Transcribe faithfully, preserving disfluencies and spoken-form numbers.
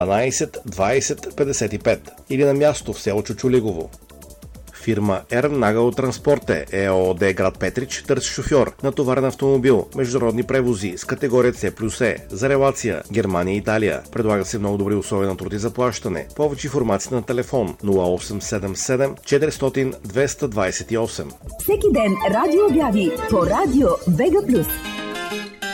дванайсет двайсет петдесет и пет или на място в село Чучулигово. Фирма Ернагъл Транспорте ЕООД град Петрич търси шофьор на товарен автомобил, международни превози с категория С плюс Е за релация Германия и Италия. Предлага се много добри условия на труд и заплащане. Повече информация на телефон нула осем седем седем четиристотин двеста двадесет и осем. Всеки ден радио обяви по радио Вега Плюс.